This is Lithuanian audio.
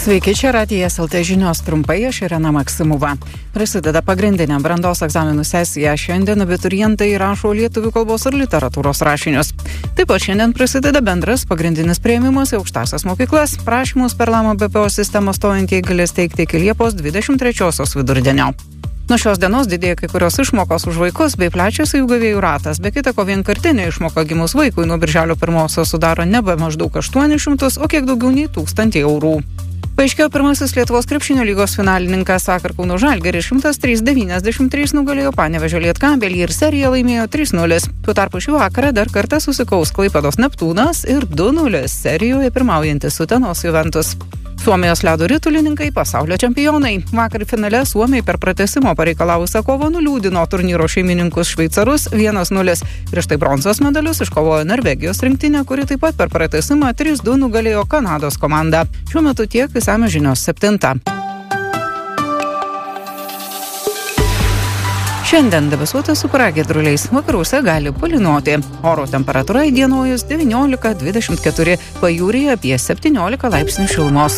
Sveiki, čia Radijas LT žinios trumpai, aš Irena Maksimova. Prasideda pagrindinė brandos egzaminų sesija. Šiandien abiturientai rašo lietuvių kalbos ir literatūros rašinius. Taip pat šiandien prasideda bendras pagrindinis priėmimas į aukštąsias mokyklas. Prašymus per LAMO BPO sistemą stojantieji galės teikti iki Liepos 23 vidurdienio. Nuo šios dienos didėja kai kurios išmokos už vaikus bei plečiasi jų gavėjų ratas. Be kita ko, vienkartinė išmoka gimus vaikui nuo birželio 1 sudaro nebe maždaug 800, o kiek daugiau nei 1000 eurų. Paaiškėjo pirmasis Lietuvos krepšinio lygos finalininkas. Vakar Kauno Žalgiris 103-93 nugalėjo Panevėžio Lietkabelį ir seriją laimėjo 3-0. Tuo tarpu šį vakarą dar kartą susikaus Klaipėdos Neptūnas ir 2-0 serijoje pirmaujantis Utenos Juventus. Suomijos ledo ritulininkai pasaulio čempionai. Vakar finale suomiai per pratęsimo pareikalavusią kovą nuliūdino turnyro šeimininkus šveicarus 1-0. Prieš tai bronzos medalius iškovojo Norvegijos rinktinė, kuri taip pat per pratęsimą 3-2 nugalėjo Kanados komandą. Šiuo metu tiek, išsamios žinios 7. Šiandien debesuota su pragiedruliais, vakaruose gali palynoti. Oro temperatūra įdienojus 19-24, pajūryje apie 17 laipsnių šilumos.